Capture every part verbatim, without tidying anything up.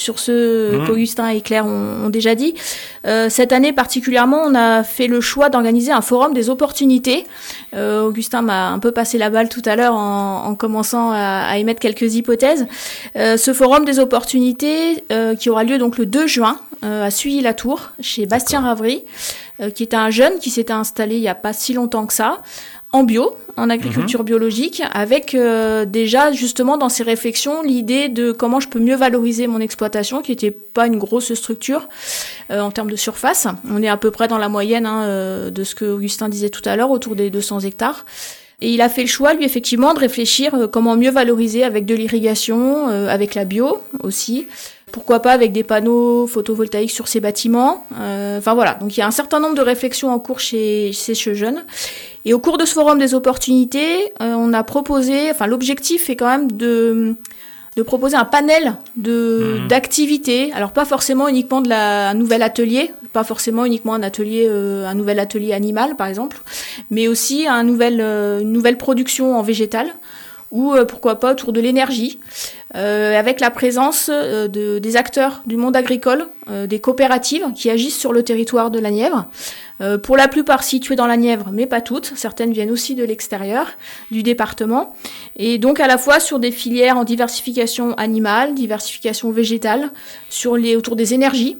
sur ce Mmh. qu'Augustin et Claire ont, ont déjà dit. Euh, cette année particulièrement, on a fait le choix d'organiser un forum des opportunités. Euh, Augustin m'a un peu passé la balle tout à l'heure en, en commençant à, à émettre quelques hypothèses. Euh, ce forum des opportunités euh, qui aura lieu donc le deux juin euh, à Suilly-la-Tour, chez Bastien Ravry, euh, qui est un jeune qui s'était installé il n'y a pas si longtemps que ça, en bio, en agriculture mmh. biologique, avec euh, déjà justement dans ses réflexions l'idée de comment je peux mieux valoriser mon exploitation, qui n'était pas une grosse structure euh, en termes de surface. On est à peu près dans la moyenne hein, euh, de ce que Augustin disait tout à l'heure, autour des deux cents hectares. Et il a fait le choix, lui, effectivement, de réfléchir euh, comment mieux valoriser avec de l'irrigation, euh, avec la bio aussi. Pourquoi pas avec des panneaux photovoltaïques sur ces bâtiments. Euh, enfin voilà, donc il y a un certain nombre de réflexions en cours chez, chez ce jeune. Et au cours de ce forum des opportunités, euh, on a proposé, enfin l'objectif est quand même de, de proposer un panel de, mmh. d'activités. Alors pas forcément uniquement de la, un nouvel atelier, pas forcément uniquement un atelier, euh, un nouvel atelier animal par exemple, mais aussi un nouvel, euh, une nouvelle production en végétal. Ou euh, pourquoi pas autour de l'énergie, euh, avec la présence euh, de, des acteurs du monde agricole, euh, des coopératives qui agissent sur le territoire de la Nièvre, euh, pour la plupart situées dans la Nièvre, mais pas toutes, certaines viennent aussi de l'extérieur du département, et donc à la fois sur des filières en diversification animale, diversification végétale, sur les, autour des énergies,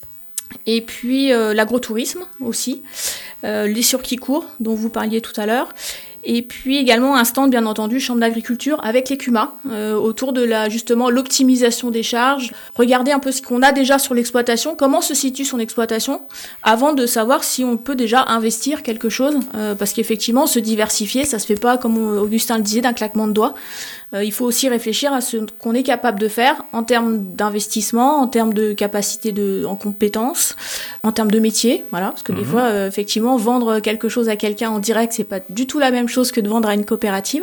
et puis euh, l'agrotourisme aussi, euh, les circuits courts dont vous parliez tout à l'heure, et puis également un stand, bien entendu, chambre d'agriculture avec les C U M A, euh, autour de la, justement l'optimisation des charges. Regarder un peu ce qu'on a déjà sur l'exploitation, comment se situe son exploitation, avant de savoir si on peut déjà investir quelque chose. Euh, parce qu'effectivement, se diversifier, ça se fait pas, comme Augustin le disait, d'un claquement de doigts. Euh, il faut aussi réfléchir à ce qu'on est capable de faire en termes d'investissement, en termes de capacité de, en compétences, en termes de métier. Voilà, parce que mmh. des fois, euh, effectivement, vendre quelque chose à quelqu'un en direct, c'est pas du tout la même chose que de vendre à une coopérative.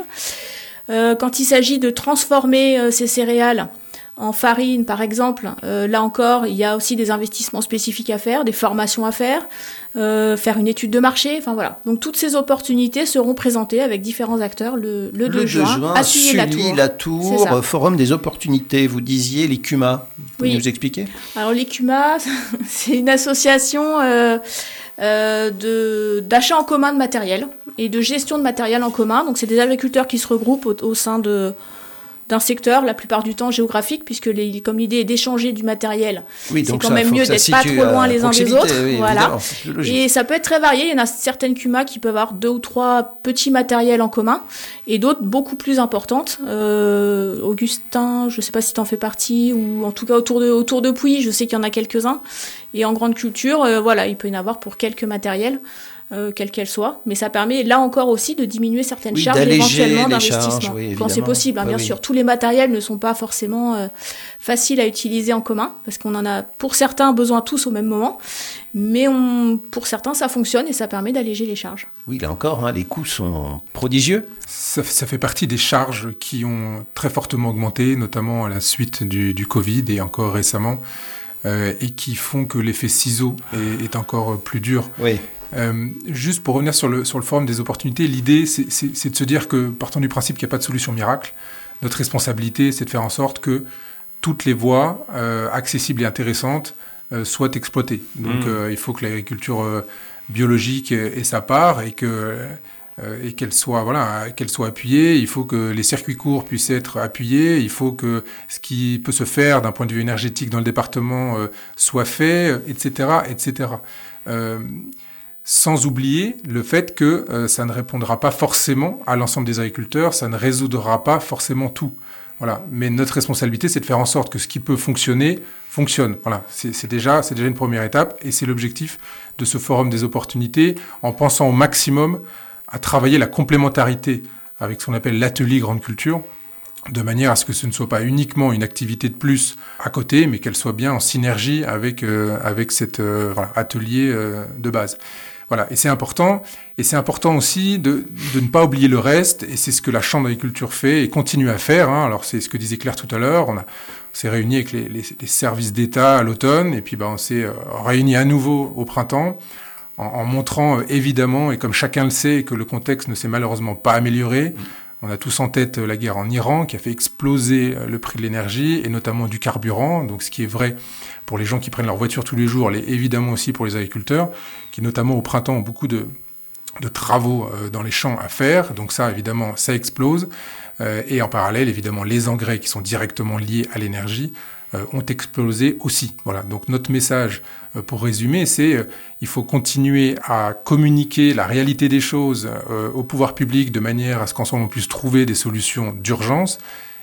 Euh, quand il s'agit de transformer euh, ces céréales en farine, par exemple, euh, là encore, il y a aussi des investissements spécifiques à faire, des formations à faire, euh, faire une étude de marché, enfin voilà. Donc toutes ces opportunités seront présentées avec différents acteurs le, le, le deux juin, à Suilly-la-Tour, la Forum des opportunités. Vous disiez les C U M A. Vous pouvez oui. nous expliquer ? Alors les C U M A, c'est une association euh, euh, de, d'achat en commun de matériel et de gestion de matériel en commun. Donc c'est des agriculteurs qui se regroupent au, au sein de... d'un secteur, la plupart du temps géographique, puisque les, comme l'idée est d'échanger du matériel, oui, c'est quand même mieux d'être pas trop loin les uns des autres. Oui, voilà. Et ça peut être très varié. Il y en a certaines C U M A qui peuvent avoir deux ou trois petits matériels en commun, et d'autres beaucoup plus importantes. Euh, Augustin, je ne sais pas si tu en fais partie, ou en tout cas autour de, autour de Pouilly, je sais qu'il y en a quelques-uns. Et en grande culture, euh, voilà, il peut y en avoir pour quelques matériels. Euh, quelle qu'elle soit, mais ça permet là encore aussi de diminuer certaines oui, charges éventuellement d'investissement, charges, oui, quand c'est possible, hein, bah, bien oui. sûr. Tous les matériels ne sont pas forcément euh, faciles à utiliser en commun, parce qu'on en a pour certains besoin tous au même moment, mais on, pour certains ça fonctionne et ça permet d'alléger les charges. Oui, là encore, hein, les coûts sont prodigieux. Ça, ça fait partie des charges qui ont très fortement augmenté, notamment à la suite du, du Covid et encore récemment, euh, et qui font que l'effet ciseau est, est encore plus dur. Oui. Euh, juste pour revenir sur le, sur le forum des opportunités, l'idée, c'est, c'est, c'est de se dire que, partant du principe qu'il n'y a pas de solution miracle, notre responsabilité, c'est de faire en sorte que toutes les voies euh, accessibles et intéressantes euh, soient exploitées. Donc, mmh. euh, il faut que l'agriculture euh, biologique ait sa part et, que, euh, et qu'elle soit, voilà, qu'elle soit appuyée. Il faut que les circuits courts puissent être appuyés. Il faut que ce qui peut se faire d'un point de vue énergétique dans le département euh, soit fait, et cetera, et cetera. Euh, Sans oublier le fait que euh, ça ne répondra pas forcément à l'ensemble des agriculteurs, ça ne résoudra pas forcément tout. Voilà. Mais notre responsabilité, c'est de faire en sorte que ce qui peut fonctionner, fonctionne. Voilà. C'est, c'est, déjà, c'est déjà une première étape et c'est l'objectif de ce forum des opportunités, en pensant au maximum à travailler la complémentarité avec ce qu'on appelle l'atelier grande culture, de manière à ce que ce ne soit pas uniquement une activité de plus à côté, mais qu'elle soit bien en synergie avec, euh, avec cet euh, voilà, atelier euh, de base. Voilà, et c'est important, et c'est important aussi de, de ne pas oublier le reste, et c'est ce que la Chambre d'agriculture fait et continue à faire. Hein. Alors c'est ce que disait Claire tout à l'heure, on, a, on s'est réunis avec les, les, les services d'État à l'automne, et puis ben, on s'est euh, réunis à nouveau au printemps, en, en montrant euh, évidemment, et comme chacun le sait, que le contexte ne s'est malheureusement pas amélioré. On a tous en tête la guerre en Iran qui a fait exploser le prix de l'énergie et notamment du carburant. Donc ce qui est vrai pour les gens qui prennent leur voiture tous les jours, l'est évidemment aussi pour les agriculteurs qui notamment au printemps ont beaucoup de, de travaux dans les champs à faire. Donc ça évidemment ça explose. Et en parallèle évidemment les engrais qui sont directement liés à l'énergie ont explosé aussi. Voilà. Donc notre message, pour résumer, c'est euh, il faut continuer à communiquer la réalité des choses euh, au pouvoir public de manière à ce qu'ensemble on puisse trouver des solutions d'urgence,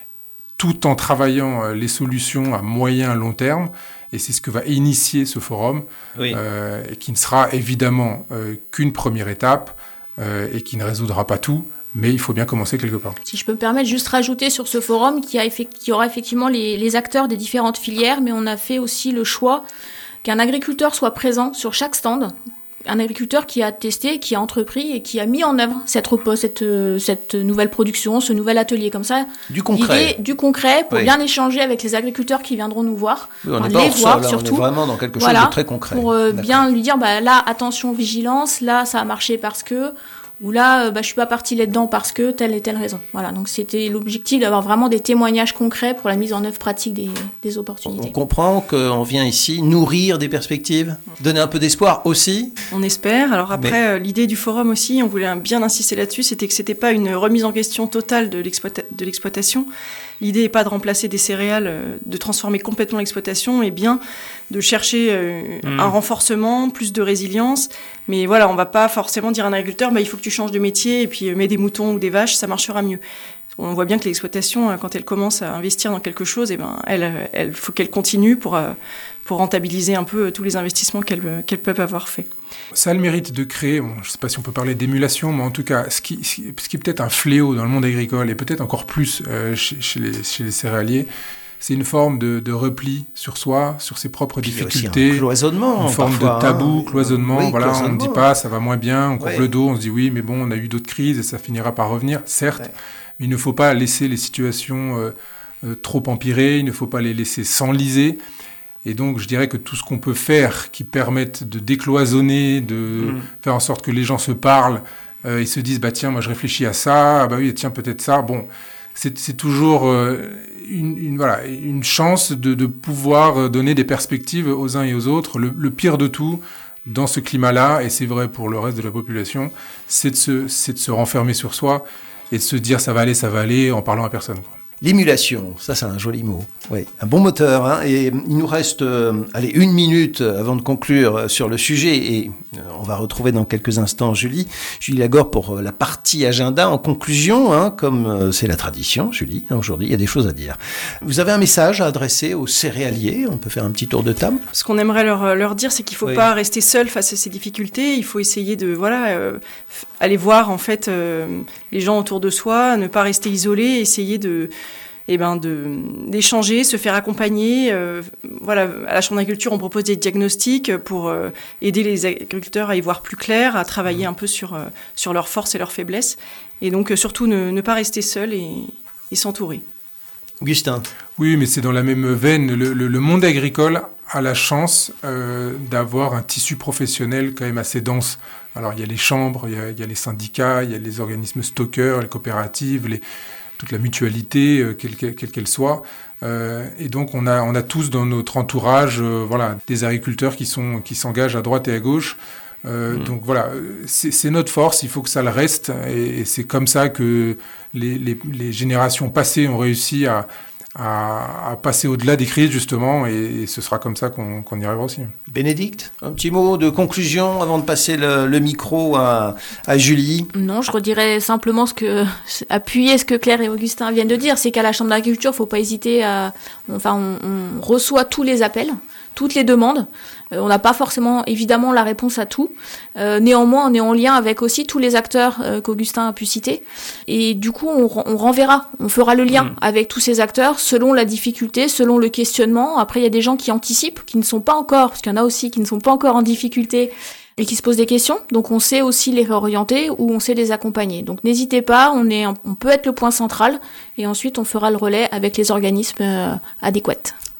tout en travaillant euh, les solutions à moyen long terme. Et c'est ce que va initier ce forum, oui. euh, et qui ne sera évidemment euh, qu'une première étape euh, et qui ne résoudra pas tout. Mais il faut bien commencer quelque part. Si je peux me permettre, juste rajouter sur ce forum qu'il y, a effect- qu'il y aura effectivement les, les acteurs des différentes filières, mais on a fait aussi le choix qu'un agriculteur soit présent sur chaque stand, un agriculteur qui a testé, qui a entrepris et qui a mis en œuvre cette, repos, cette, cette nouvelle production, ce nouvel atelier comme ça. Du concret. Du concret pour oui. bien échanger avec les agriculteurs qui viendront nous voir, oui, on enfin, les voir ça, là, surtout. On est vraiment dans quelque chose voilà, de très concret. Pour euh, bien lui dire, bah, là, attention, vigilance, là, ça a marché parce que... Ou là, bah, je suis pas partie là-dedans parce que telle et telle raison. Voilà, donc c'était l'objectif d'avoir vraiment des témoignages concrets pour la mise en œuvre pratique des, des opportunités. On comprend qu'on vient ici nourrir des perspectives, donner un peu d'espoir aussi. On espère. Alors après, Mais... l'idée du forum aussi, on voulait bien insister là-dessus, c'était que c'était pas une remise en question totale de, l'exploita- de l'exploitation. L'idée n'est pas de remplacer des céréales, de transformer complètement l'exploitation, mais bien de chercher euh, mmh. un renforcement, plus de résilience. Mais voilà, on ne va pas forcément dire à un agriculteur, bah, il faut que tu changes de métier et puis euh, mets des moutons ou des vaches, ça marchera mieux. On voit bien que l'exploitation, quand elle commence à investir dans quelque chose, eh ben, elle, elle faut qu'elle continue pour, euh, pour rentabiliser un peu tous les investissements qu'elle, qu'elle peut avoir fait. Ça a le mérite de créer, bon, je ne sais pas si on peut parler d'émulation, mais en tout cas, ce qui, ce qui est peut-être un fléau dans le monde agricole, et peut-être encore plus euh, chez, chez, les, chez les céréaliers, c'est une forme de, de repli sur soi, sur ses propres Puis difficultés. Un cloisonnement. Une forme parfois, de tabou, hein. cloisonnement. Oui, voilà, cloisonnement. On ne dit pas, ça va moins bien, on coupe ouais. le dos, on se dit oui, mais bon, on a eu d'autres crises et ça finira par revenir, certes. Ouais. Mais il ne faut pas laisser les situations euh, euh, trop empirer, il ne faut pas les laisser s'enliser. Et donc, je dirais que tout ce qu'on peut faire qui permette de décloisonner, de mmh. faire en sorte que les gens se parlent euh, et se disent, bah tiens, moi je réfléchis à ça, ah, bah oui, tiens, peut-être ça. Bon, c'est, c'est toujours euh, une, une, voilà, une chance de, de pouvoir donner des perspectives aux uns et aux autres. Le, le pire de tout, dans ce climat-là, et c'est vrai pour le reste de la population, c'est de se, c'est de se renfermer sur soi et de se dire, ça va aller, ça va aller, en parlant à personne, quoi. L'émulation, ça c'est un joli mot. Oui, un bon moteur. Hein, et il nous reste euh, allez, une minute avant de conclure sur le sujet. Et euh, on va retrouver dans quelques instants Julie. Julie Lagore pour euh, la partie agenda. En conclusion, hein, comme euh, c'est la tradition, Julie, hein, aujourd'hui, il y a des choses à dire. Vous avez un message à adresser aux céréaliers? On peut faire un petit tour de table. Ce qu'on aimerait leur, leur dire, c'est qu'il ne faut oui. pas rester seul face à ces difficultés. Il faut essayer de voilà, euh, aller voir en fait, euh, les gens autour de soi, ne pas rester isolé, essayer de... Eh ben de, d'échanger, se faire accompagner. Euh, voilà, à la Chambre d'agriculture, on propose des diagnostics pour euh, aider les agriculteurs à y voir plus clair, à travailler un peu sur, euh, sur leurs forces et leurs faiblesses. Et donc, euh, surtout, ne, ne pas rester seul et, et s'entourer. Augustin. Oui, mais c'est dans la même veine. Le, le, le monde agricole a la chance euh, d'avoir un tissu professionnel quand même assez dense. Alors, il y a les chambres, il y a, il y a les syndicats, il y a les organismes stockeurs, les coopératives, les... toute la mutualité, euh, quelle, quelle, quelle qu'elle soit. Euh, et donc, on a, on a tous dans notre entourage euh, voilà, des agriculteurs qui, sont, qui s'engagent à droite et à gauche. Euh, mmh. Donc voilà, c'est, c'est notre force, il faut que ça le reste. Et, et c'est comme ça que les, les, les générations passées ont réussi à, à, à passer au-delà des crises, justement. Et, et ce sera comme ça qu'on, qu'on y arrivera aussi. Bénédicte, un petit mot de conclusion avant de passer le, le micro à, à Julie. Non, je redirais simplement ce que, appuyer ce que Claire et Augustin viennent de dire, c'est qu'à la Chambre d'agriculture, il ne faut pas hésiter à... Enfin, on, on reçoit tous les appels, toutes les demandes. Euh, on n'a pas forcément, évidemment, la réponse à tout. Euh, néanmoins, on est en lien avec aussi tous les acteurs euh, qu'Augustin a pu citer. Et du coup, on, on renverra, on fera le lien mmh. avec tous ces acteurs selon la difficulté, selon le questionnement. Après, il y a des gens qui anticipent, qui ne sont pas encore, parce qu'il y en a aussi qui ne sont pas encore en difficulté et qui se posent des questions. Donc, on sait aussi les réorienter ou on sait les accompagner. Donc, n'hésitez pas, on, est, on peut être le point central et ensuite, on fera le relais avec les organismes euh, adéquats.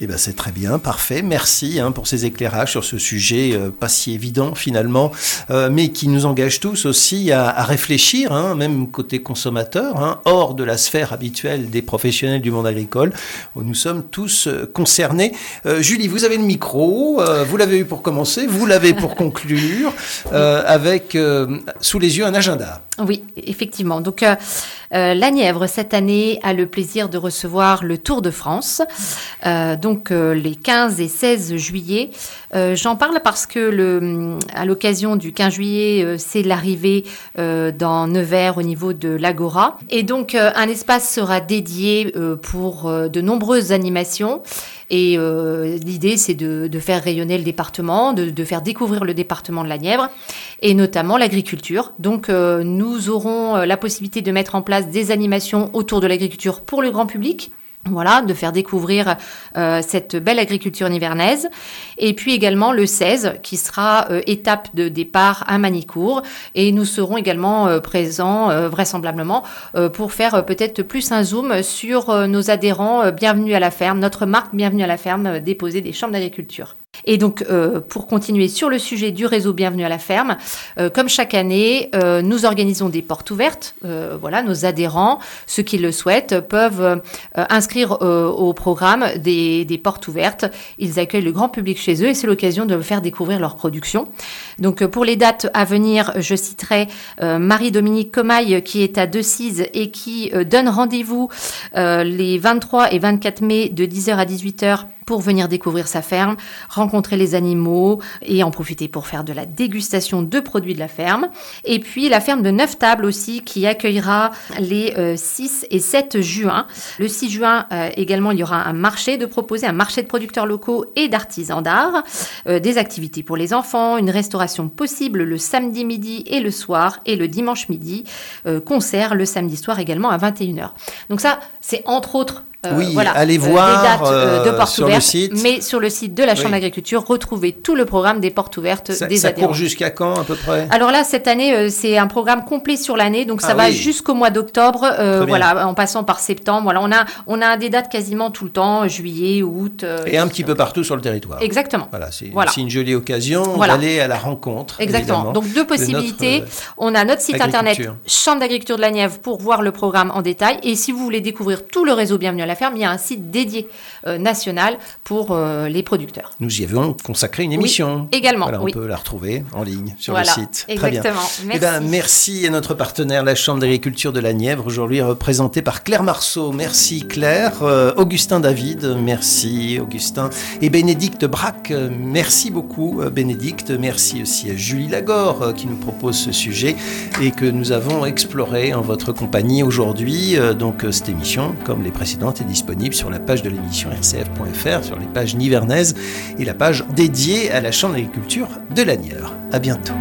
Eh ben c'est très bien, parfait. Merci hein, pour ces éclairages sur ce sujet euh, pas si évident finalement, euh, mais qui nous engage tous aussi à, à réfléchir, hein, même côté consommateur, hein, hors de la sphère habituelle des professionnels du monde agricole, où nous sommes tous euh, concernés. Euh, Julie, vous avez le micro, euh, vous l'avez eu pour commencer, vous l'avez pour conclure, euh, avec euh, sous les yeux un agenda. Oui, effectivement. Donc, euh, euh, la Nièvre, cette année, a le plaisir de recevoir le Tour de France. Euh, donc, euh, les quinze et seize juillet. Euh, j'en parle parce que, le, à l'occasion du quinze juillet, euh, c'est l'arrivée euh, dans Nevers au niveau de l'Agora. Et donc, euh, un espace sera dédié euh, pour euh, de nombreuses animations. Et euh, l'idée, c'est de, de faire rayonner le département, de, de faire découvrir le département de la Nièvre, et notamment l'agriculture. Donc, euh, nous aurons la possibilité de mettre en place des animations autour de l'agriculture pour le grand public. Voilà, de faire découvrir euh, cette belle agriculture nivernaise. Et puis également le seize, qui sera euh, étape de départ à Manicourt. Et nous serons également euh, présents, euh, vraisemblablement, euh, pour faire euh, peut-être plus un zoom sur euh, nos adhérents euh, Bienvenue à la ferme, notre marque Bienvenue à la ferme, euh, déposée des chambres d'agriculture. Et donc, euh, pour continuer sur le sujet du réseau Bienvenue à la ferme, euh, comme chaque année, euh, nous organisons des portes ouvertes. Euh, voilà, nos adhérents, ceux qui le souhaitent, peuvent euh, inscrire euh, au programme des, des portes ouvertes. Ils accueillent le grand public chez eux et c'est l'occasion de faire découvrir leur production. Donc, euh, pour les dates à venir, je citerai euh, Marie-Dominique Comaille qui est à Decize et qui euh, donne rendez-vous euh, les vingt-trois et vingt-quatre mai de dix heures à dix-huit heures pour venir découvrir sa ferme, rencontrer les animaux et en profiter pour faire de la dégustation de produits de la ferme. Et puis la ferme de Neuftables aussi qui accueillera les euh, six et sept juin. Le six juin euh, également, il y aura un marché de proposer, un marché de producteurs locaux et d'artisans d'art, euh, des activités pour les enfants, une restauration possible le samedi midi et le soir et le dimanche midi, euh, concert le samedi soir également à vingt et une heures. Donc ça, c'est entre autres Euh, oui, voilà, allez euh, voir les dates euh, de portes sur ouvertes, le site. mais sur le site de la Chambre oui. d'agriculture, retrouvez tout le programme des portes ouvertes ça, des ça adhérents. Ça court jusqu'à quand à peu près? Alors là, cette année, euh, c'est un programme complet sur l'année, donc ça ah, va oui. jusqu'au mois d'octobre, euh, voilà, en passant par septembre. Voilà, on a on a des dates quasiment tout le temps, juillet, août. Euh, et un petit peu partout sur le territoire. Exactement. Voilà, c'est, voilà. c'est une jolie occasion voilà. d'aller à la rencontre. Exactement. Donc deux possibilités. Notre, euh, on a notre site internet Chambre d'agriculture de la Nièvre pour voir le programme en détail. Et si vous voulez découvrir tout le réseau Bienvenue à la ferme, il y a un site dédié euh, national pour euh, les producteurs. Nous y avions consacré une émission. Oui, également. Voilà, on oui. peut la retrouver en ligne sur voilà, le site. Exactement. Très bien. Merci. Eh ben, merci à notre partenaire, la Chambre d'agriculture de la Nièvre, aujourd'hui représentée par Claire Marceau. Merci Claire. Euh, Augustin David, merci Augustin. Et Bénédicte Braque, merci beaucoup Bénédicte. Merci aussi à Julie Lagore euh, qui nous propose ce sujet et que nous avons exploré en votre compagnie aujourd'hui. Euh, donc cette émission, comme les précédentes, est disponible sur la page de l'émission R C F point F R, sur les pages nivernaises et la page dédiée à la Chambre d'agriculture de la Nièvre. À bientôt.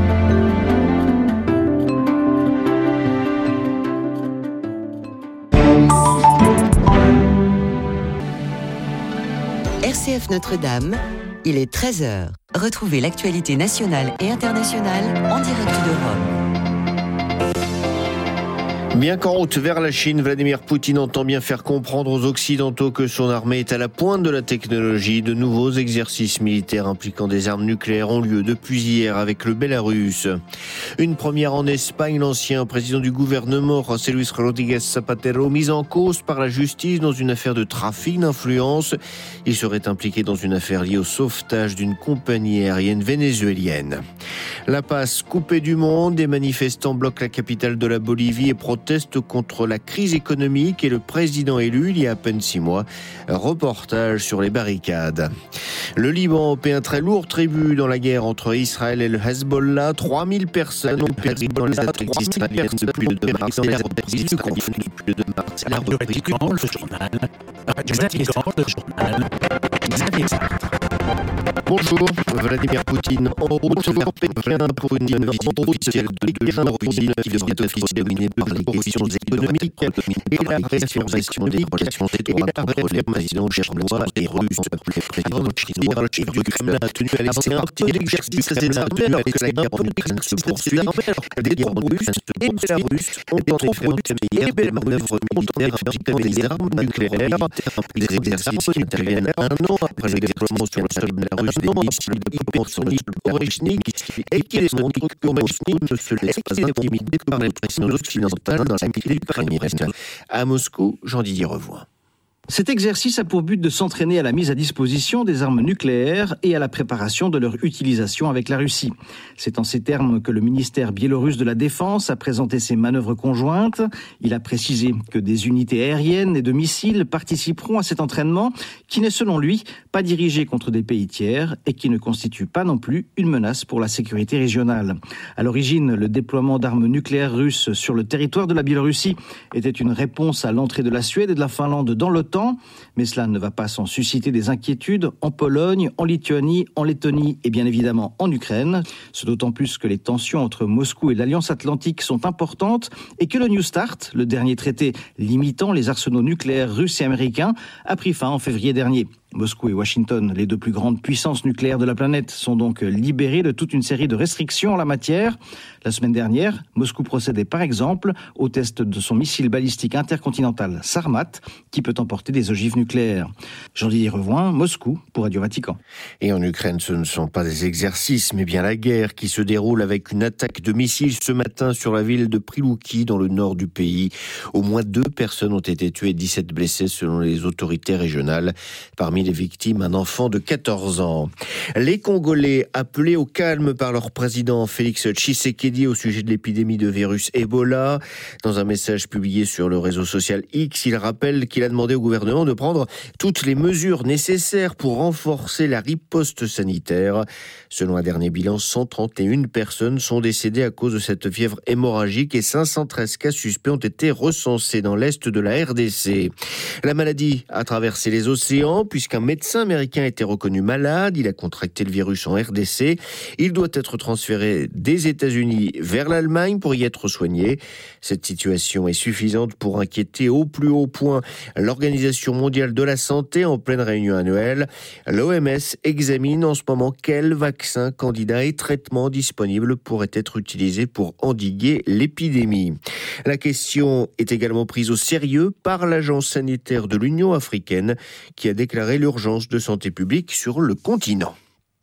R C F Notre-Dame, il est treize heures. Retrouvez l'actualité nationale et internationale en direct de Rome. Bien qu'en route vers la Chine, Vladimir Poutine entend bien faire comprendre aux Occidentaux que son armée est à la pointe de la technologie. De nouveaux exercices militaires impliquant des armes nucléaires ont lieu depuis hier avec le Bélarus. Une première en Espagne, l'ancien président du gouvernement, José Luis Rodríguez Zapatero, mis en cause par la justice dans une affaire de trafic d'influence. Il serait impliqué dans une affaire liée au sauvetage d'une compagnie aérienne vénézuélienne. La Paz coupée du monde, des manifestants bloquent la capitale de la Bolivie et protestent contre la crise économique et le président élu il y a à peine six mois. Reportage sur les barricades. Le Liban paie un très lourd tribut dans la guerre entre Israël et le Hezbollah. trois mille personnes ont péri dans les attaques israéliennes depuis le deux mars. La reprise du conflit depuis le deux mars. La reprise du conflit. Bonjour. Vladimir Poutine en route vers Pékin pour une visite officielle de l'Ukraine Russie qui devrait être dominée par les questions économiques et la réaffirmation des relations étroites entre les présidents chinois et russes. Avant de finir, le chef du Kremlin a tenu à laisser un petit exercice des armées alors que la guerre en Ukraine se poursuit. Des troupes russes et belarusses ont en effet entamé hier des manœuvres militaires avec des armes nucléaires. Des exercices qui interviennent un an après le déploiement sur le sol belarus des missiles hypersoniques Oreshnik et qui démontrent que Moscou ne se laisse pas intimider par les pressions occidentales dans la ville ukrainienne. À Moscou, Jean-Didier Revoin. Cet exercice a pour but de s'entraîner à la mise à disposition des armes nucléaires et à la préparation de leur utilisation avec la Russie. C'est en ces termes que le ministère biélorusse de la Défense a présenté ses manœuvres conjointes. Il a précisé que des unités aériennes et de missiles participeront à cet entraînement qui n'est selon lui pas dirigé contre des pays tiers et qui ne constitue pas non plus une menace pour la sécurité régionale. À l'origine, le déploiement d'armes nucléaires russes sur le territoire de la Biélorussie était une réponse à l'entrée de la Suède et de la Finlande dans l'OTAN. Mais cela ne va pas sans susciter des inquiétudes en Pologne, en Lituanie, en Lettonie et bien évidemment en Ukraine. Ce d'autant plus que les tensions entre Moscou et l'Alliance Atlantique sont importantes et que le New START, le dernier traité limitant les arsenaux nucléaires russes et américains, a pris fin en février dernier. Moscou et Washington, les deux plus grandes puissances nucléaires de la planète, sont donc libérés de toute une série de restrictions en la matière. La semaine dernière, Moscou procédait par exemple au test de son missile balistique intercontinental Sarmat, qui peut emporter des ogives nucléaires. Jean-Didier Revoin, Moscou, pour Radio Vatican. Et en Ukraine, ce ne sont pas des exercices, mais bien la guerre qui se déroule avec une attaque de missiles ce matin sur la ville de Prilouki, dans le nord du pays. Au moins deux personnes ont été tuées et dix-sept blessées selon les autorités régionales. Parmi les victimes, un enfant de quatorze ans. Les Congolais, appelés au calme par leur président Félix Tshisekedi au sujet de l'épidémie de virus Ebola. Dans un message publié sur le réseau social X, il rappelle qu'il a demandé au gouvernement de prendre toutes les mesures nécessaires pour renforcer la riposte sanitaire. Selon un dernier bilan, cent trente et une personnes sont décédées à cause de cette fièvre hémorragique et cinq cent treize cas suspects ont été recensés dans l'est de la R D C. La maladie a traversé les océans puisqu'un médecin américain a été reconnu malade. Il a contracté le virus en R D C. Il doit être transféré des États-Unis vers l'Allemagne pour y être soigné. Cette situation est suffisante pour inquiéter au plus haut point l'Organisation mondiale de la santé en pleine réunion annuelle. L'O M S examine en ce moment quels vaccins, candidats et traitements disponibles pourraient être utilisés pour endiguer l'épidémie. La question est également prise au sérieux par l'Agence sanitaire de l'Union africaine qui a déclaré l'urgence de santé publique sur le continent.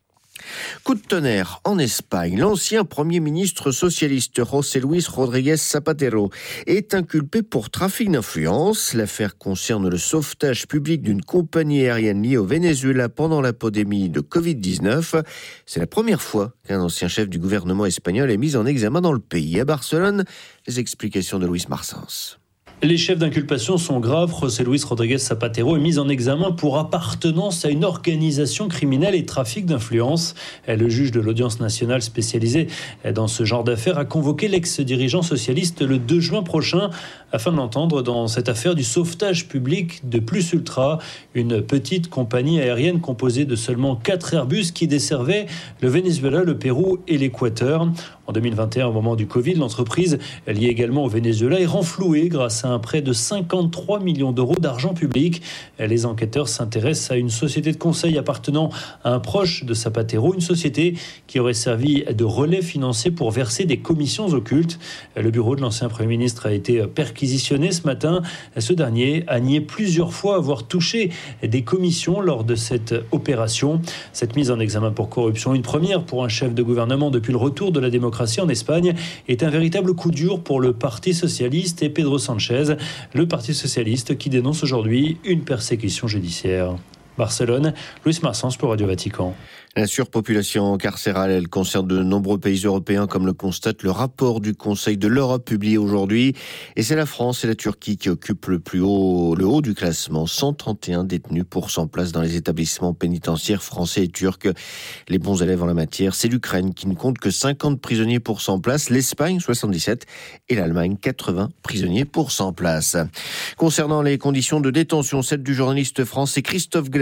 Coup de tonnerre en Espagne. L'ancien Premier ministre socialiste José Luis Rodríguez Zapatero est inculpé pour trafic d'influence. L'affaire concerne le sauvetage public d'une compagnie aérienne liée au Venezuela pendant la pandémie de covid dix-neuf. C'est la première fois qu'un ancien chef du gouvernement espagnol est mis en examen dans le pays. À Barcelone, les explications de Luis Marsens. Les chefs d'inculpation sont graves. José Luis Rodríguez Zapatero est mis en examen pour appartenance à une organisation criminelle et trafic d'influence. Le juge de l'audience nationale spécialisée dans ce genre d'affaires a convoqué l'ex-dirigeant socialiste le deux juin prochain afin de l'entendre dans cette affaire du sauvetage public de Plus Ultra, une petite compagnie aérienne composée de seulement quatre Airbus qui desservait le Venezuela, le Pérou et l'Équateur. En deux mille vingt et un, au moment du Covid, l'entreprise liée également au Venezuela est renflouée grâce à un prêt de cinquante-trois millions d'euros d'argent public. Les enquêteurs s'intéressent à une société de conseil appartenant à un proche de Zapatero, une société qui aurait servi de relais financier pour verser des commissions occultes. Le bureau de l'ancien Premier ministre a été perquisitionné ce matin. Ce dernier a nié plusieurs fois avoir touché des commissions lors de cette opération. Cette mise en examen pour corruption, une première pour un chef de gouvernement depuis le retour de la démocratie en Espagne, est un véritable coup dur pour le Parti socialiste et Pedro Sánchez, le Parti socialiste qui dénonce aujourd'hui une persécution judiciaire. Barcelone, Luis Marsens pour Radio Vatican. La surpopulation carcérale, elle concerne de nombreux pays européens, comme le constate le rapport du Conseil de l'Europe publié aujourd'hui. Et c'est la France et la Turquie qui occupent le plus haut, le haut du classement. cent trente et un détenus pour cent places dans les établissements pénitentiaires français et turcs. Les bons élèves en la matière, c'est l'Ukraine qui ne compte que cinquante prisonniers pour cent places, l'Espagne soixante-dix-sept et l'Allemagne quatre-vingts prisonniers pour cent places. Concernant les conditions de détention, celle du journaliste français Christophe Glaise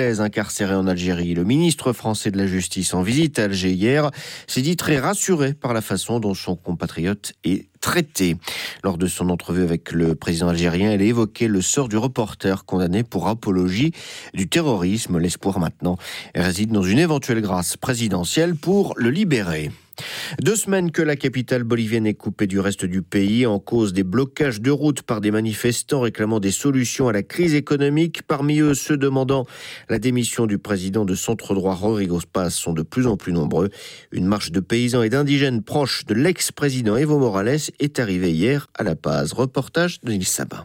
Morales, incarcéré en Algérie. Le ministre français de la Justice en visite à Alger hier s'est dit très rassuré par la façon dont son compatriote est traité. Lors de son entrevue avec le président algérien, elle a évoqué le sort du reporter condamné pour apologie du terrorisme. L'espoir maintenant réside dans une éventuelle grâce présidentielle pour le libérer. Deux semaines que la capitale bolivienne est coupée du reste du pays en cause des blocages de routes par des manifestants réclamant des solutions à la crise économique. Parmi eux, ceux demandant la démission du président de centre-droit Rodrigo Paz sont de plus en plus nombreux. Une marche de paysans et d'indigènes proches de l'ex-président Evo Morales est arrivée hier à La Paz. Reportage de Nils Sabin.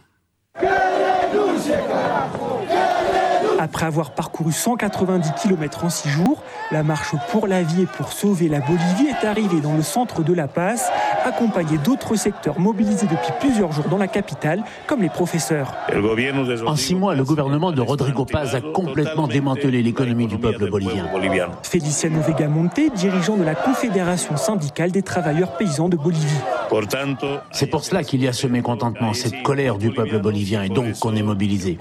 Après avoir parcouru cent quatre-vingt-dix kilomètres en six jours, la marche pour la vie et pour sauver la Bolivie est arrivée dans le centre de La Paz, accompagnée d'autres secteurs mobilisés depuis plusieurs jours dans la capitale, comme les professeurs. En six mois, le gouvernement de Rodrigo Paz a complètement démantelé l'économie du peuple bolivien. Feliciano Vegamonte, dirigeant de la Confédération syndicale des travailleurs paysans de Bolivie. C'est pour cela qu'il y a ce mécontentement, cette colère du peuple bolivien, et donc qu'on est mobilisé.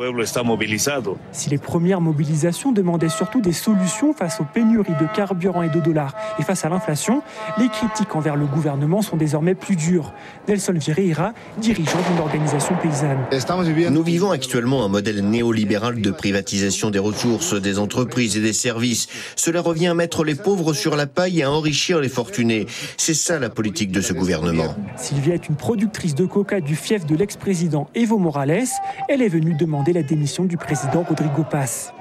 Si les premières mobilisations demandaient surtout des solutions face aux pénuries de carburant et de dollars et face à l'inflation, les critiques envers le gouvernement sont désormais plus dures. Nelson Vieira, dirigeant d'une organisation paysanne. Nous vivons actuellement un modèle néolibéral de privatisation des ressources, des entreprises et des services. Cela revient à mettre les pauvres sur la paille et à enrichir les fortunés. C'est ça la politique de ce gouvernement. Sylvia est une productrice de coca du fief de l'ex-président Evo Morales. Elle est venue demander la démission du président Rodrigo Paz.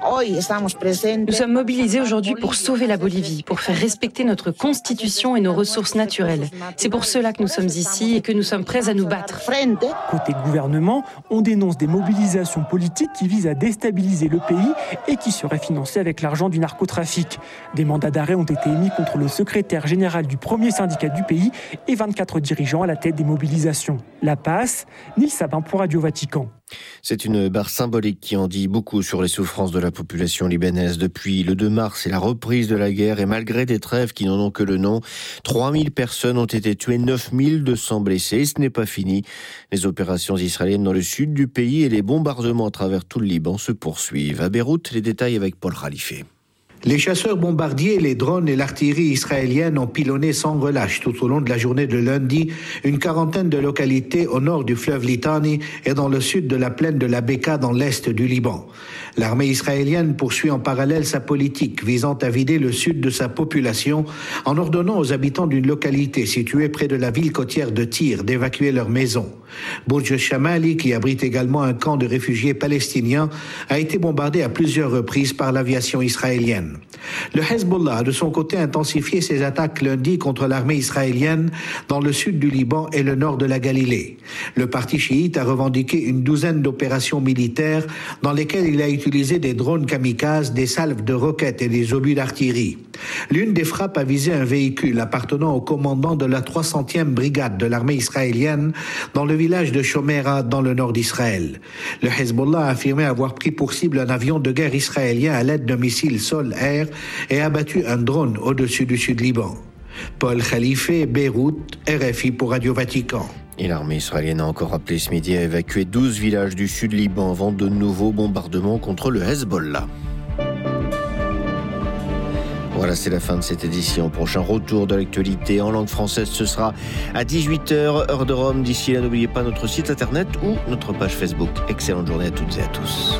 Nous sommes mobilisés aujourd'hui pour sauver la Bolivie, pour faire respecter notre constitution et nos ressources naturelles. C'est pour cela que nous sommes ici et que nous sommes prêts à nous battre. Côté gouvernement, on dénonce des mobilisations politiques qui visent à déstabiliser le pays et qui seraient financées avec l'argent du narcotrafic. Des mandats d'arrêt ont été émis contre le secrétaire général du premier syndicat du pays et vingt-quatre dirigeants à la tête des mobilisations. La Paz, Nils Sabin pour Radio Vatican. C'est une barre symbolique qui en dit beaucoup sur les souffrances de la population libanaise depuis le deux mars et la reprise de la guerre. Et malgré des trêves qui n'en ont que le nom, trois mille personnes ont été tuées, neuf mille deux cents blessés. Et ce n'est pas fini. Les opérations israéliennes dans le sud du pays et les bombardements à travers tout le Liban se poursuivent. À Beyrouth, les détails avec Paul Khalife. Les chasseurs bombardiers, les drones et l'artillerie israélienne ont pilonné sans relâche tout au long de la journée de lundi une quarantaine de localités au nord du fleuve Litani et dans le sud de la plaine de la Beka dans l'est du Liban. L'armée israélienne poursuit en parallèle sa politique visant à vider le sud de sa population en ordonnant aux habitants d'une localité située près de la ville côtière de Tyr d'évacuer leurs maisons. Bourj Shamali, qui abrite également un camp de réfugiés palestiniens, a été bombardé à plusieurs reprises par l'aviation israélienne. Le Hezbollah a de son côté intensifié ses attaques lundi contre l'armée israélienne dans le sud du Liban et le nord de la Galilée. Le parti chiite a revendiqué une douzaine d'opérations militaires dans lesquelles il a utilisé des drones kamikazes, des salves de roquettes et des obus d'artillerie. L'une des frappes a visé un véhicule appartenant au commandant de la trois centième brigade de l'armée israélienne dans le village de Shomera dans le nord d'Israël. Le Hezbollah a affirmé avoir pris pour cible un avion de guerre israélien à l'aide d'un missile sol-air et abattu un drone au-dessus du sud-Liban. Paul Khalife, Beyrouth, R F I pour Radio Vatican. Et l'armée israélienne a encore appelé ce midi à évacuer douze villages du sud-Liban avant de nouveaux bombardements contre le Hezbollah. Voilà, c'est la fin de cette édition. Prochain retour de l'actualité en langue française, ce sera à dix-huit heures, heure de Rome. D'ici là, n'oubliez pas notre site internet ou notre page Facebook. Excellente journée à toutes et à tous.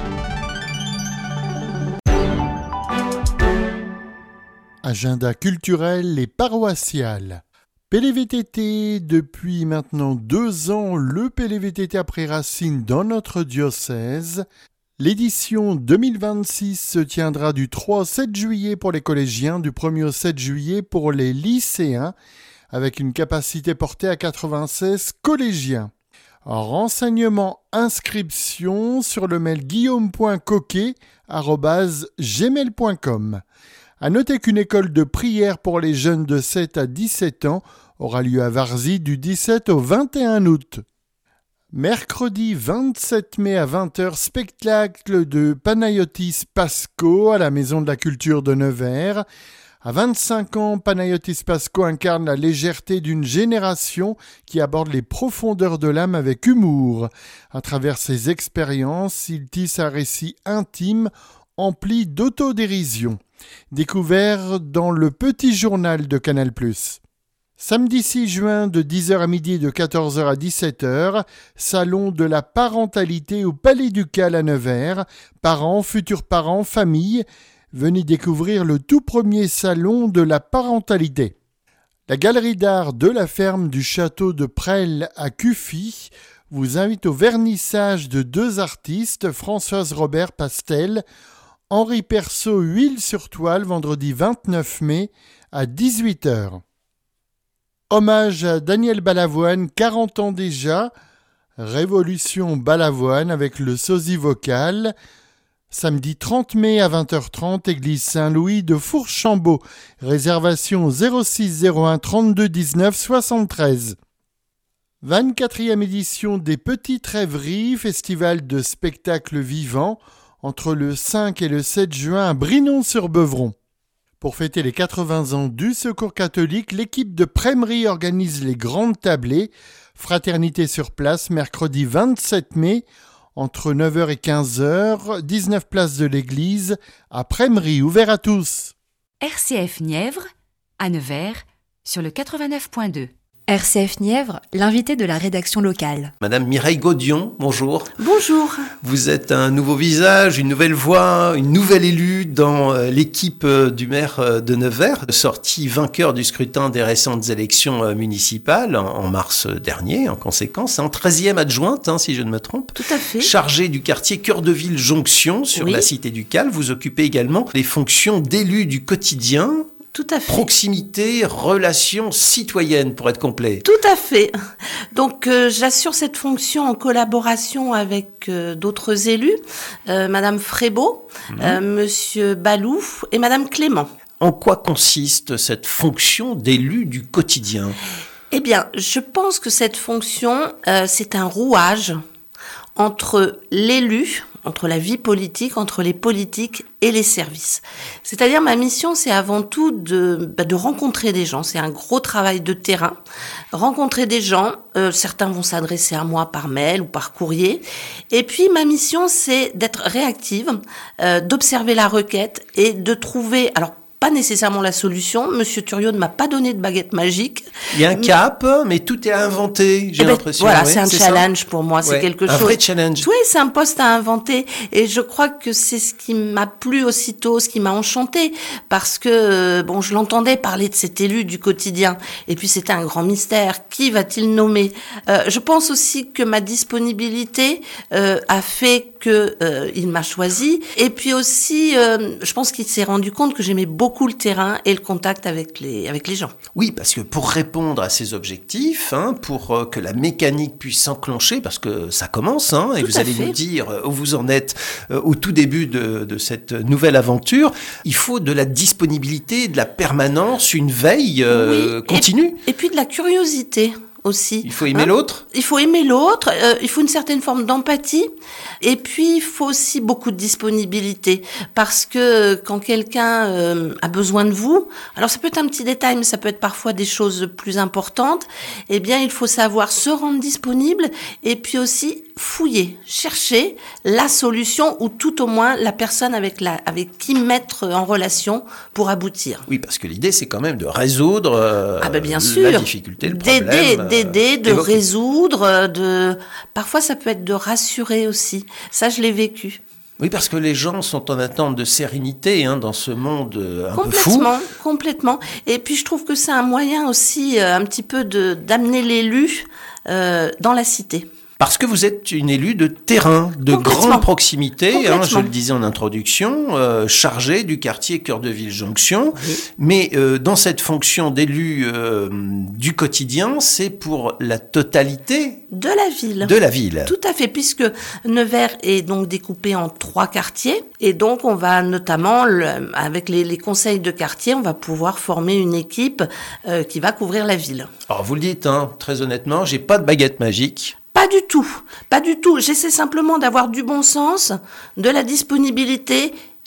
Agenda culturel et paroissial. P L V T T, depuis maintenant deux ans, le P L V T T a pris racine dans notre diocèse. L'édition deux mille vingt-six se tiendra du trois au sept juillet pour les collégiens, du premier au sept juillet pour les lycéens, avec une capacité portée à quatre-vingt-seize collégiens. Renseignements, inscription sur le mail guillaume point coquet arobase gmail point com. À noter qu'une école de prière pour les jeunes de sept à dix-sept ans aura lieu à Varzy du dix-sept au vingt et un août. Mercredi vingt-sept mai à vingt heures, spectacle de Panayotis Pasco à la Maison de la Culture de Nevers. À vingt-cinq ans, Panayotis Pasco incarne la légèreté d'une génération qui aborde les profondeurs de l'âme avec humour. À travers ses expériences, il tisse un récit intime, empli d'autodérision. Découvert dans le petit journal de Canal+. Samedi six juin de dix heures à midi et de quatorze heures à dix-sept heures, salon de la parentalité au Palais Ducal à Nevers. Parents, futurs parents, familles, venez découvrir le tout premier salon de la parentalité. La galerie d'art de la ferme du château de Presles à Cuffy vous invite au vernissage de deux artistes, Françoise Robert Pastel, Henri Perceau Huile sur toile, vendredi vingt-neuf mai à dix-huit heures. Hommage à Daniel Balavoine, quarante ans déjà, Révolution Balavoine avec le sosie vocal, samedi trente mai à vingt heures trente, église Saint-Louis de Fourchambault, réservation zéro six zéro un trente-deux dix-neuf soixante-treize. vingt-quatrième édition des Petites Rêveries, festival de spectacles vivants, entre le cinq et le sept juin à Brinon-sur-Beuvron. Pour fêter les quatre-vingts ans du Secours catholique, l'équipe de Prémerie organise les grandes tablées. Fraternité sur place, mercredi vingt-sept mai, entre neuf heures et quinze heures, dix-neuf place de l'église, à Prémerie, ouvert à tous. R C F Nièvre, à Nevers, sur le quatre-vingt-neuf point deux. R C F Nièvre, l'invité de la rédaction locale. Madame Mireille Gaudion, bonjour. Bonjour. Vous êtes un nouveau visage, une nouvelle voix, une nouvelle élue dans l'équipe du maire de Nevers, sorti vainqueur du scrutin des récentes élections municipales en mars dernier, en conséquence, en treizième adjointe, hein, si je ne me trompe. Tout à fait. Chargée du quartier Cœur de Ville Jonction sur oui. la cité du Cal, vous occupez également les fonctions d'élu du quotidien. Tout à fait. Proximité, relations citoyennes, pour être complet. Tout à fait. Donc, euh, j'assure cette fonction en collaboration avec euh, d'autres élus, euh, Madame Frébeau, mmh. euh, Monsieur Balou et Madame Clément. En quoi consiste cette fonction d'élu du quotidien ? Eh bien, je pense que cette fonction, euh, c'est un rouage entre l'élu, entre la vie politique, entre les politiques et les services. C'est-à-dire, ma mission, c'est avant tout de, bah, de rencontrer des gens. C'est un gros travail de terrain. Rencontrer des gens, euh, certains vont s'adresser à moi par mail ou par courrier. Et puis, ma mission, c'est d'être réactive, euh, d'observer la requête et de trouver... Alors, pas nécessairement la solution. Monsieur Thuriot ne m'a pas donné de baguette magique. Il y a un cap, mais tout est à inventer, j'ai eh ben, l'impression. Voilà, ouais, c'est un c'est challenge ça pour moi, c'est ouais, quelque un chose. Un vrai challenge. Oui, c'est un poste à inventer. Et je crois que c'est ce qui m'a plu aussitôt, ce qui m'a enchanté, parce que, bon, je l'entendais parler de cet élu du quotidien. Et puis, c'était un grand mystère. Qui va-t-il nommer ? euh, Je pense aussi que ma disponibilité euh, a fait que euh, il m'a choisi. Et puis aussi, euh, je pense qu'il s'est rendu compte que j'aimais beaucoup le terrain et le contact avec les, avec les gens. Oui, parce que pour répondre à ces objectifs, hein, pour euh, que la mécanique puisse s'enclencher, parce que ça commence, hein, et vous allez fait. nous dire où vous en êtes euh, au tout début de, de cette nouvelle aventure, il faut de la disponibilité, de la permanence, une veille euh, oui, continue. Et, et puis de la curiosité. Aussi. Il faut aimer hein l'autre. Il faut aimer l'autre, euh, il faut une certaine forme d'empathie et puis il faut aussi beaucoup de disponibilité parce que quand quelqu'un euh, a besoin de vous, alors ça peut être un petit détail mais ça peut être parfois des choses plus importantes, eh bien il faut savoir se rendre disponible et puis aussi fouiller, chercher la solution ou tout au moins la personne avec, la, avec qui mettre en relation pour aboutir. Oui, parce que l'idée c'est quand même de résoudre euh, ah ben bien la sûr. difficulté, le D'aider, problème. D'aider, de évoquer. résoudre, de parfois ça peut être de rassurer aussi. Ça, je l'ai vécu. Oui, parce que les gens sont en attente de sérénité hein, dans ce monde un peu fou. Complètement, complètement. Et puis je trouve que c'est un moyen aussi euh, un petit peu de d'amener l'élu euh, dans la cité. Parce que vous êtes une élue de terrain, de grande proximité, hein, je le disais en introduction, euh, chargée du quartier Cœur de Ville Jonction. Oui. Mais euh, dans cette fonction d'élu euh, du quotidien, c'est pour la totalité de la ville. De la ville. Tout à fait, puisque Nevers est donc découpé en trois quartiers. Et donc, on va notamment, le, avec les, les conseils de quartier, on va pouvoir former une équipe euh, qui va couvrir la ville. Alors, vous le dites, hein, très honnêtement, j'ai pas de baguette magique. Pas du tout, pas du tout. J'essaie simplement d'avoir du bon sens, de la disponibilité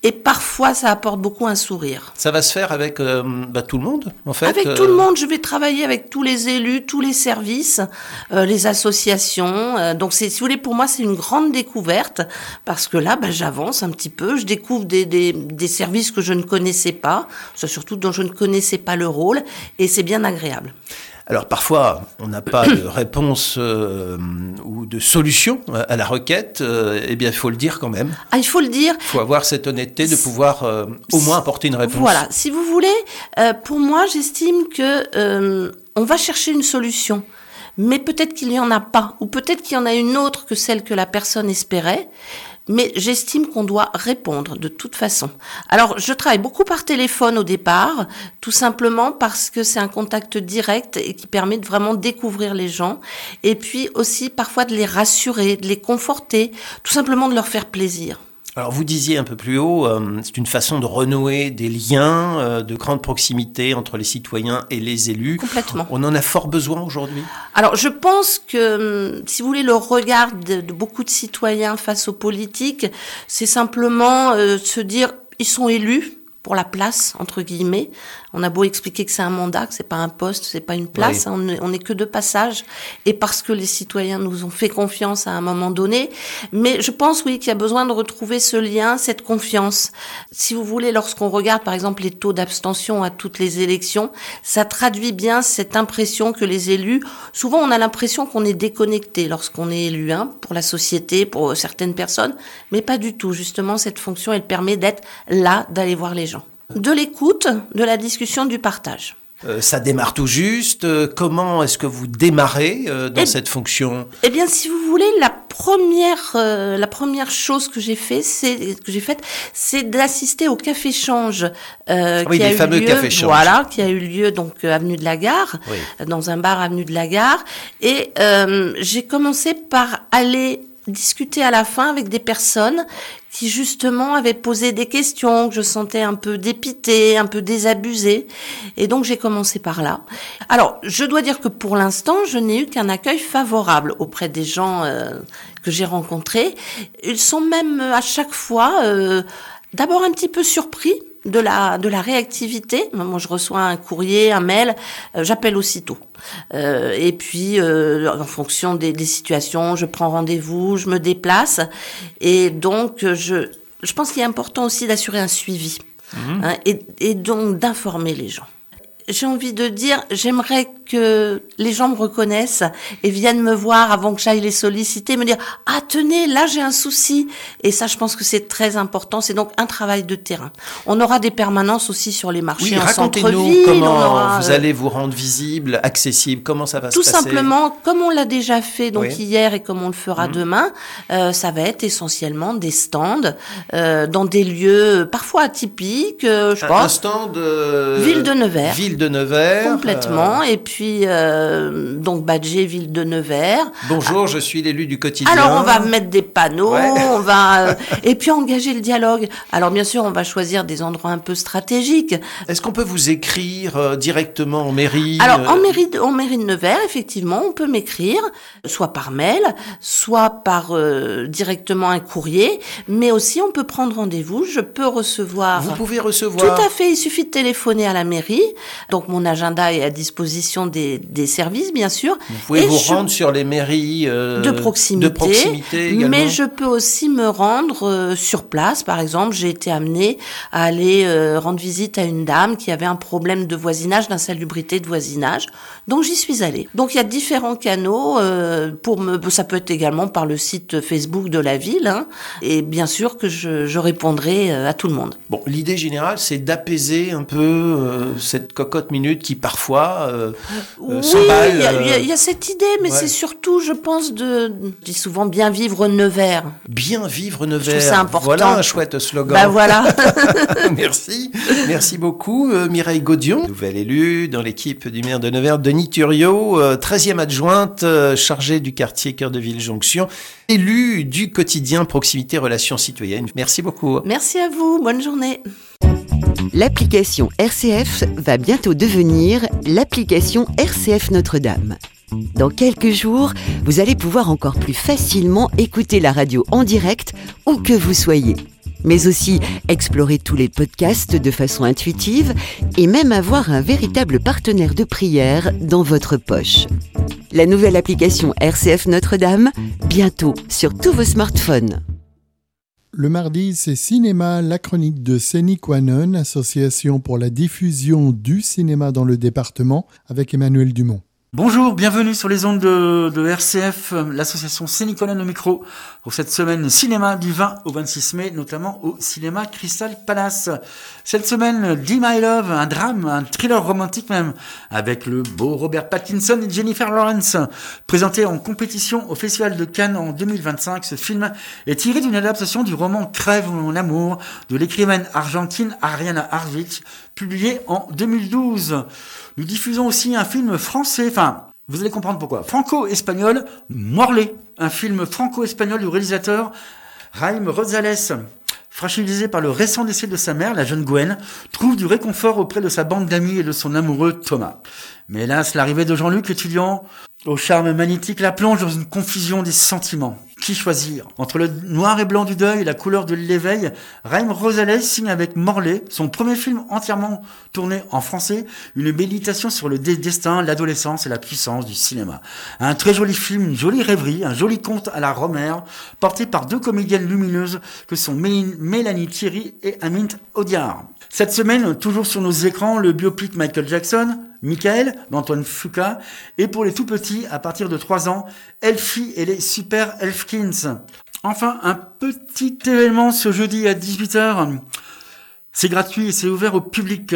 Et parfois, ça apporte beaucoup un sourire. Ça va se faire avec euh, bah, tout le monde, en fait. Avec euh... tout le monde, je vais travailler avec tous les élus, tous les services, euh, les associations. Euh, donc, c'est, si vous voulez, pour moi, c'est une grande découverte parce que là, bah, j'avance un petit peu, je découvre des, des, des services que je ne connaissais pas, surtout dont je ne connaissais pas le rôle, et c'est bien agréable. Alors parfois, on n'a pas de réponse euh, ou de solution à la requête. Euh, eh bien, il faut le dire quand même. Ah, il faut le dire. Il faut avoir cette honnêteté de pouvoir euh, au moins apporter une réponse. Voilà. Si vous voulez, euh, pour moi, j'estime que euh, on va chercher une solution. Mais peut-être qu'il n'y en a pas, ou peut-être qu'il y en a une autre que celle que la personne espérait. Mais j'estime qu'on doit répondre de toute façon. Alors, je travaille beaucoup par téléphone au départ, tout simplement parce que c'est un contact direct et qui permet de vraiment découvrir les gens. Et puis aussi, parfois, de les rassurer, de les conforter, tout simplement de leur faire plaisir. Alors, vous disiez un peu plus haut, euh, c'est une façon de renouer des liens euh, de grande proximité entre les citoyens et les élus. Complètement. On en a fort besoin aujourd'hui. Alors, je pense que, si vous voulez, le regard de, de beaucoup de citoyens face aux politiques, c'est simplement euh, se dire, ils sont élus pour la place, entre guillemets. On a beau expliquer que c'est un mandat, que c'est pas un poste, c'est pas une place, oui. on, est, on est que de passage, et parce que les citoyens nous ont fait confiance à un moment donné. Mais je pense, oui, qu'il y a besoin de retrouver ce lien, cette confiance. Si vous voulez, lorsqu'on regarde, par exemple, les taux d'abstention à toutes les élections, ça traduit bien cette impression que les élus, souvent on a l'impression qu'on est déconnecté lorsqu'on est élu, hein, pour la société, pour certaines personnes, mais pas du tout. Justement, cette fonction, elle permet d'être là, d'aller voir les gens. De l'écoute, de la discussion, du partage. Euh, ça démarre tout juste. Euh, comment est-ce que vous démarrez euh, dans eh, cette fonction ? Eh bien, si vous voulez, la première, euh, la première chose que j'ai fait, c'est que j'ai faite, c'est d'assister au café change euh, oui, qui a les eu fameux lieu, cafés change. Voilà, qui a eu lieu donc euh, avenue de la Gare, oui. euh, dans un bar avenue de la Gare, et euh, j'ai commencé par aller discuter à la fin avec des personnes qui justement avaient posé des questions, que je sentais un peu dépitées, un peu désabusées. Et donc j'ai commencé par là. Alors, je dois dire que pour l'instant, je n'ai eu qu'un accueil favorable auprès des gens euh, que j'ai rencontrés. Ils sont même à chaque fois euh, d'abord un petit peu surpris de la de la réactivité. Moi, je reçois un courrier, un mail, euh, j'appelle aussitôt. Euh, et puis, euh, en fonction des, des situations, je prends rendez-vous, je me déplace. Et donc, je je pense qu'il est important aussi d'assurer un suivi, mmh. hein, et, et donc d'informer les gens. J'ai envie de dire, j'aimerais que les gens me reconnaissent et viennent me voir avant que j'aille les solliciter, me dire « Ah, tenez, là j'ai un souci ». Et ça, je pense que c'est très important. C'est donc un travail de terrain. On aura des permanences aussi sur les marchés, oui, en centre-ville. Racontez-nous comment aura, vous allez vous rendre visible, accessible, comment ça va se tout passer ? Tout simplement, comme on l'a déjà fait donc oui. hier et comme on le fera mmh. demain, euh, ça va être essentiellement des stands euh, dans des lieux parfois atypiques. Euh, je un, pense, un stand euh, Ville de Nevers. Ville de Nevers. Complètement. Euh... Et puis, euh, donc, badgé Ville de Nevers. Bonjour, ah. je suis l'élu du quotidien. Alors, on va mettre des panneaux, ouais. on va... Euh, et puis, engager le dialogue. Alors, bien sûr, on va choisir des endroits un peu stratégiques. Est-ce qu'on peut vous écrire euh, directement en mairie ? Alors, euh... en mairie, de, en mairie de Nevers, effectivement, on peut m'écrire, soit par mail, soit par euh, directement un courrier, mais aussi, on peut prendre rendez-vous. Je peux recevoir... Vous pouvez recevoir... Tout à fait. Il suffit de téléphoner à la mairie. Donc, mon agenda est à disposition des, des services, bien sûr. Vous pouvez et vous je... rendre sur les mairies euh, de proximité, de proximité également. Mais je peux aussi me rendre euh, sur place. Par exemple, j'ai été amenée à aller euh, rendre visite à une dame qui avait un problème de voisinage, d'insalubrité de voisinage. Donc, j'y suis allée. Donc, il y a différents canaux. Euh, pour me, ça peut être également par le site Facebook de la ville. Hein, et bien sûr que je, je répondrai euh, à tout le monde. Bon, l'idée générale, c'est d'apaiser un peu euh, cette cocotte minute qui parfois euh, oui, s'emballe. Il y, y, y a cette idée, mais ouais. c'est surtout, je pense, de, je dis souvent bien vivre Nevers. Bien vivre Nevers. Je trouve ça important. Voilà un chouette slogan. Ben voilà. Merci, merci beaucoup, euh, Mireille Gaudion, nouvelle élue dans l'équipe du maire de Nevers, Denis Thuriot, euh, treizième adjointe euh, chargée du quartier Cœur de Ville Jonction, élue du quotidien Proximité Relations Citoyennes. Merci beaucoup. Merci à vous, bonne journée. L'application R C F va bientôt devenir l'application R C F Notre-Dame. Dans quelques jours, vous allez pouvoir encore plus facilement écouter la radio en direct où que vous soyez. mais aussi explorer tous les podcasts de façon intuitive et même avoir un véritable partenaire de prière dans votre poche. La nouvelle application R C F Notre-Dame, bientôt sur tous vos smartphones. Le mardi, c'est Cinéma, la chronique de Séniquanon, association pour la diffusion du cinéma dans le département, avec Emmanuel Dumont. Bonjour, bienvenue sur les ondes de, de R C F, l'association Séniquanon au micro, pour cette semaine cinéma du vingt au vingt-six mai, notamment au cinéma Crystal Palace. Cette semaine, Dear My Love, un drame, un thriller romantique même, avec le beau Robert Pattinson et Jennifer Lawrence. Présenté en compétition au Festival de Cannes en deux mille vingt-cinq, ce film est tiré d'une adaptation du roman Crève mon amour de l'écrivaine argentine Ariana Harvich, publié en deux mille douze. Nous diffusons aussi un film français, enfin, vous allez comprendre pourquoi. Franco-espagnol, Morlaix, un film franco-espagnol du réalisateur Raïm Rosales. Fragilisé par le récent décès de sa mère, la jeune Gwen trouve du réconfort auprès de sa bande d'amis et de son amoureux Thomas. Mais hélas, l'arrivée de Jean-Luc, étudiant au charme magnétique, la plonge dans une confusion des sentiments. Qui choisir ? Entre le noir et blanc du deuil et la couleur de l'éveil, Raïm Rosales signe avec Morlaix, son premier film entièrement tourné en français, une méditation sur le destin, l'adolescence et la puissance du cinéma. Un très joli film, une jolie rêverie, un joli conte à la Romer, porté par deux comédiennes lumineuses que sont Mélanie Thierry et Amine Audiard. Cette semaine, toujours sur nos écrans, le biopic Michael Jackson, Michael, d'Antoine Fuqua, et pour les tout petits, à partir de trois ans, Elfie et les Super Elfkins. Enfin, un petit événement ce jeudi à dix-huit heures. C'est gratuit et c'est ouvert au public.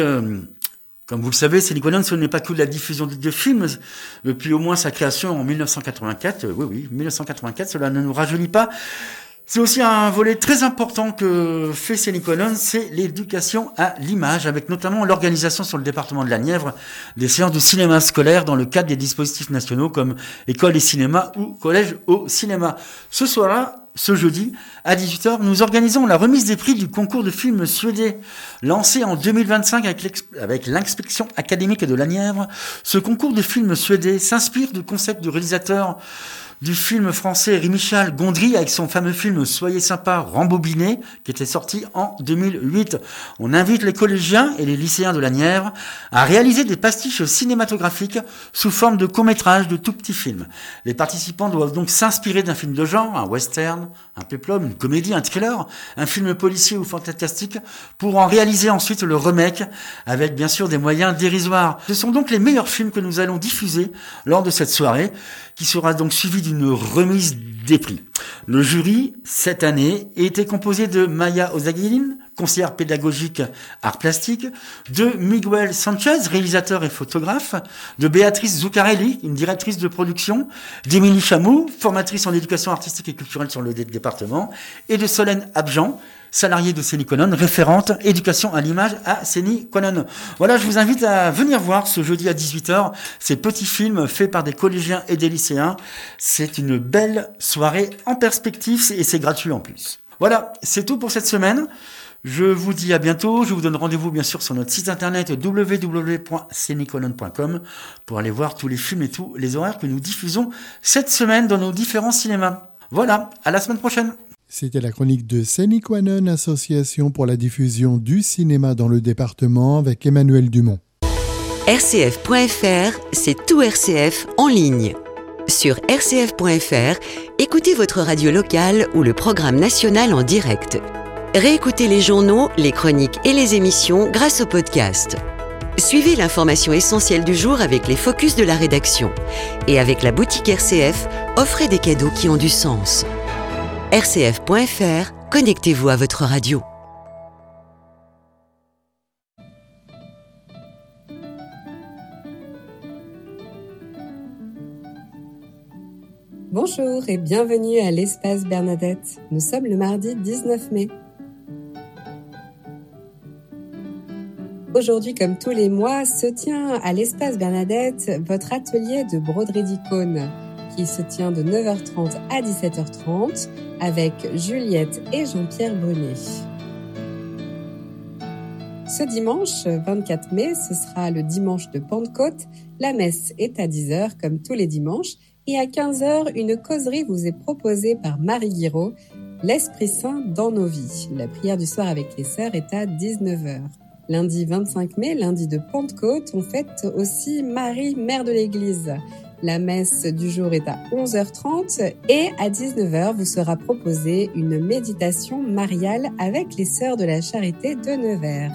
Comme vous le savez, Séniquanon, ce n'est pas que de la diffusion de films. Depuis au moins sa création en dix-neuf cent quatre-vingt-quatre, oui, oui, dix-neuf cent quatre-vingt-quatre, cela ne nous rajeunit pas. C'est aussi un volet très important que fait Séniquanon, c'est l'éducation à l'image, avec notamment l'organisation sur le département de la Nièvre des séances de cinéma scolaire dans le cadre des dispositifs nationaux comme École et Cinéma ou Collège au Cinéma. Ce soir-là, ce jeudi, à dix-huit heures, nous organisons la remise des prix du concours de films suédois lancé en deux mille vingt-cinq avec, avec l'inspection académique de la Nièvre. Ce concours de films suédois s'inspire du concept du réalisateur du film français Michel Gondry avec son fameux film Soyez sympa, rembobiné, qui était sorti en deux mille huit. On invite les collégiens et les lycéens de la Nièvre à réaliser des pastiches cinématographiques sous forme de courts-métrages de tout petits films. Les participants doivent donc s'inspirer d'un film de genre, un western, un péplum, une comédie, un thriller, un film policier ou fantastique, pour en réaliser ensuite le remake avec bien sûr des moyens dérisoires. Ce sont donc les meilleurs films que nous allons diffuser lors de cette soirée, qui sera donc suivi d'une remise des prix. Le jury, cette année, était composé de Maya Ozaguilin, conseillère pédagogique art plastique, de Miguel Sanchez, réalisateur et photographe, de Béatrice Zuccarelli, une directrice de production, d'Émilie Chamou, formatrice en éducation artistique et culturelle sur le département, et de Solène Abjan, salariée de Séniquanon, référente éducation à l'image à Séniquanon. Voilà, je vous invite à venir voir ce jeudi à dix-huit heures ces petits films faits par des collégiens et des lycéens. C'est une belle soirée en perspective et c'est gratuit en plus. Voilà, c'est tout pour cette semaine. Je vous dis à bientôt. Je vous donne rendez-vous bien sûr sur notre site internet w w w point séniquanon point com pour aller voir tous les films et tous les horaires que nous diffusons cette semaine dans nos différents cinémas. Voilà, à la semaine prochaine. C'était la chronique de Séniquanon, association pour la diffusion du cinéma dans le département, avec Emmanuel Dumont. R C F point F R, c'est tout R C F en ligne. Sur R C F point F R, écoutez votre radio locale ou le programme national en direct. Réécoutez les journaux, les chroniques et les émissions grâce au podcast. Suivez l'information essentielle du jour avec les focus de la rédaction. Et avec la boutique R C F, offrez des cadeaux qui ont du sens. R C F point F R, connectez-vous à votre radio. Bonjour et bienvenue à l'Espace Bernadette. Nous sommes le mardi dix-neuf mai. Aujourd'hui, comme tous les mois, se tient à l'Espace Bernadette votre atelier de broderie d'icônes qui se tient de neuf heures trente à dix-sept heures trente avec Juliette et Jean-Pierre Brunet. Ce dimanche vingt-quatre mai, ce sera le dimanche de Pentecôte. La messe est à dix heures comme tous les dimanches et à quinze heures, une causerie vous est proposée par Marie Guiraud l'Esprit Saint dans nos vies. La prière du soir avec les sœurs est à dix-neuf heures. Lundi vingt-cinq mai, lundi de Pentecôte, on fête aussi Marie, Mère de l'Église. La messe du jour est à onze heures trente et à dix-neuf heures vous sera proposée une méditation mariale avec les sœurs de la Charité de Nevers.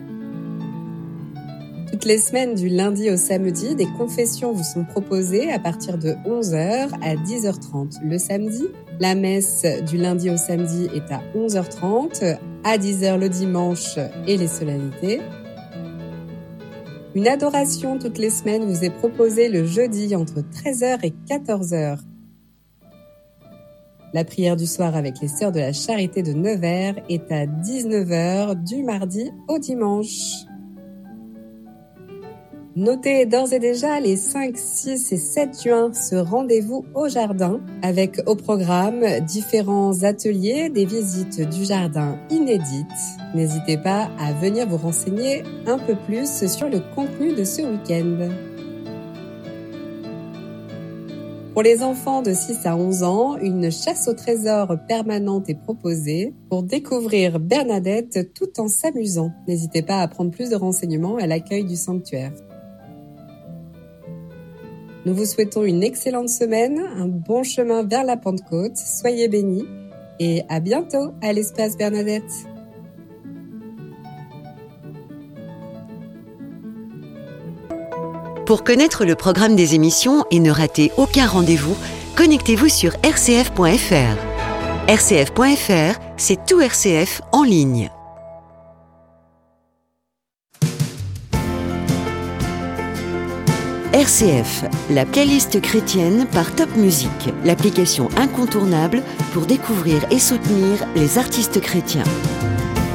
Toutes les semaines du lundi au samedi, des confessions vous sont proposées à partir de onze heures à dix heures trente. Le samedi, la messe du lundi au samedi est à onze heures trente, à dix heures le dimanche et les solennités. Une adoration toutes les semaines vous est proposée le jeudi entre treize heures et quatorze heures. La prière du soir avec les sœurs de la Charité de Nevers est à dix-neuf heures du mardi au dimanche. Notez d'ores et déjà les cinq, six et sept juin ce rendez-vous au jardin avec au programme différents ateliers, des visites du jardin inédites. N'hésitez pas à venir vous renseigner un peu plus sur le contenu de ce week-end. Pour les enfants de six à onze ans, une chasse au trésor permanente est proposée pour découvrir Bernadette tout en s'amusant. N'hésitez pas à prendre plus de renseignements à l'accueil du sanctuaire. Nous vous souhaitons une excellente semaine, un bon chemin vers la Pentecôte, soyez bénis et à bientôt à l'Espace Bernadette. Pour connaître le programme des émissions et ne rater aucun rendez-vous, connectez-vous sur r c f point f r. r c f point f r, c'est tout R C F en ligne. R C F, la playlist chrétienne par Top Music, l'application incontournable pour découvrir et soutenir les artistes chrétiens.